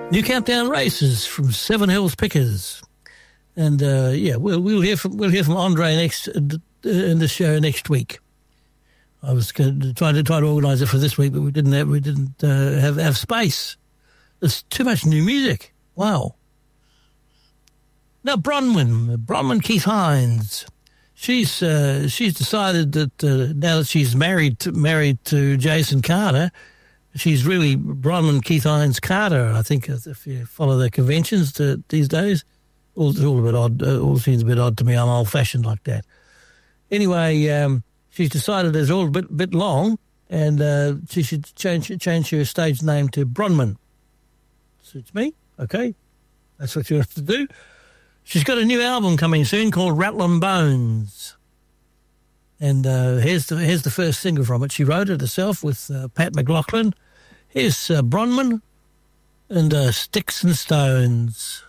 New Countdown Races from Seven Hills Pickers. And, we'll hear from Andre next in the show next week. I was going to try to organise it for this week, but we didn't have space. There's too much new music. Wow. Now, Bronwyn Keith Hines. She's decided that now that she's married to Jason Carter, she's really Bronwyn Keith Hines Carter. I think if you follow the conventions these days, it's all a bit odd. All seems a bit odd to me. I'm old-fashioned like that. Anyway, she's decided it's all a bit long, and she should change her stage name to Bronwyn. Suits me. Okay, that's what she wants to do. She's got a new album coming soon called Rattlin' Bones. And here's the first single from it. She wrote it herself with Pat McLaughlin. Here's Bronwyn and Sticks and Stones.